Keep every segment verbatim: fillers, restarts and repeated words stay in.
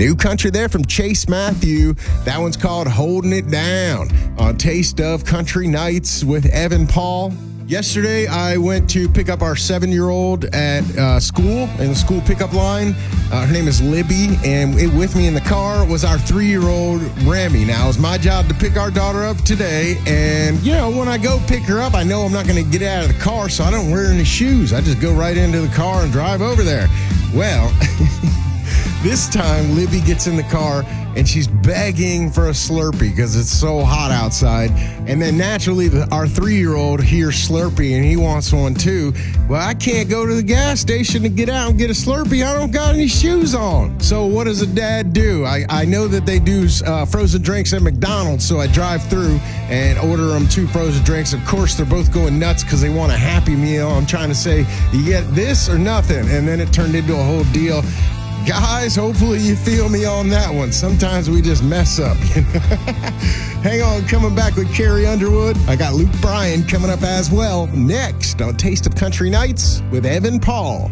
New country there from Chase Matthew. That one's called Holding It Down on Taste of Country Nights with Evan Paul. Yesterday, I went to pick up our seven-year-old at uh, school, in the school pickup line. Uh, her name is Libby, and it, with me in the car was our three-year-old Remy. Now, it's my job to pick our daughter up today, and, you know, when I go pick her up, I know I'm not going to get out of the car, so I don't wear any shoes. I just go right into the car and drive over there. Well, this time, Libby gets in the car, and she's begging for a Slurpee because it's so hot outside. And then naturally, the, our three-year-old hears Slurpee, and he wants one too. Well, I can't go to the gas station to get out and get a Slurpee. I don't got any shoes on. So what does a dad do? I, I know that they do uh, frozen drinks at McDonald's, so I drive through and order them two frozen drinks. Of course, they're both going nuts because they want a Happy Meal. I'm trying to say, you get this or nothing. And then it turned into a whole deal. Guys, hopefully you feel me on that one. Sometimes we just mess up. Hang on, coming back with Carrie Underwood. I got Luke Bryan coming up as well. Next on Taste of Country Nights with Evan Paul.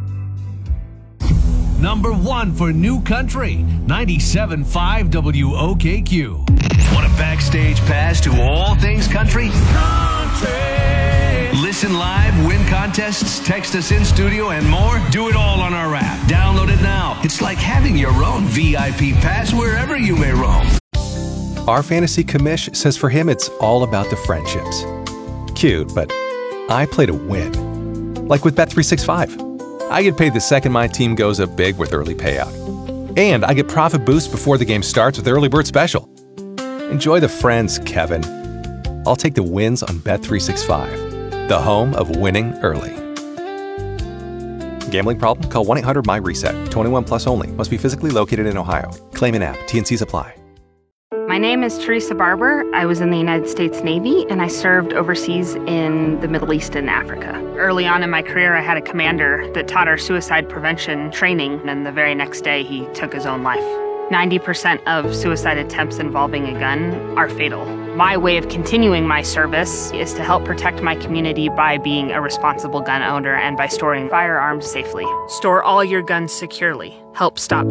Number one for New Country, ninety-seven point five W O K Q. Want a backstage pass to all things country? Country! Listen live, win contests, text us in studio, and more? Do it all on our app. Download it now. It's like having your own V I P pass wherever you may roam. Our fantasy commish says for him it's all about the friendships. Cute, but I play to win. Like with Bet three sixty-five. I get paid the second my team goes up big with early payout. And I get profit boosts before the game starts with Early Bird Special. Enjoy the friends, Kevin. I'll take the wins on Bet three sixty-five. The home of winning early. Gambling problem? Call one eight hundred M Y reset. twenty-one plus only. Must be physically located in Ohio. Claim in app. T N Cs apply. My name is Teresa Barber. I was in the United States Navy, and I served overseas in the Middle East and Africa. Early on in my career, I had a commander that taught our suicide prevention training, and the very next day, he took his own life. ninety percent of suicide attempts involving a gun are fatal. My way of continuing my service is to help protect my community by being a responsible gun owner and by storing firearms safely. Store all your guns securely. Help stop